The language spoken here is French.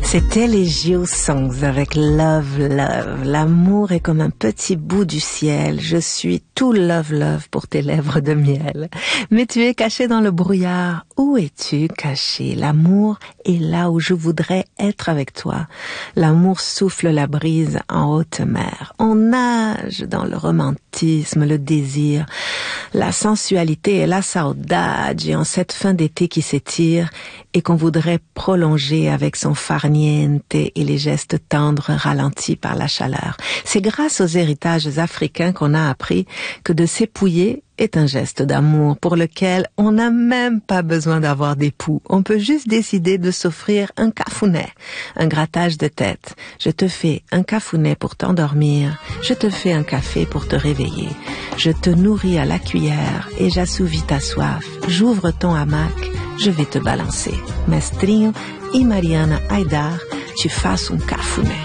C'était les Geo Songs avec Love, Love. L'amour est comme un petit bout du ciel. Je suis tout love, love pour tes lèvres de miel. Mais tu es caché dans le brouillard. Où es-tu caché? L'amour est là où je voudrais être avec toi. L'amour souffle la brise en haute mer. On nage dans le romantisme, le désir, la sensualité et la saudade en cette fin d'été qui s'étire et qu'on voudrait prolonger avec son farniente et les gestes tendres ralentis par la chaleur. C'est grâce aux héritages africains qu'on a appris que de s'épouiller est un geste d'amour pour lequel on n'a même pas besoin d'avoir d'époux. On peut juste décider de s'offrir un cafounet, un grattage de tête. Je te fais un cafounet pour t'endormir, je te fais un café pour te réveiller. Je te nourris à la cuillère et j'assouvis ta soif. J'ouvre ton hamac, je vais te balancer. Mestrinho e Mariana Aidar te faço um cafuné.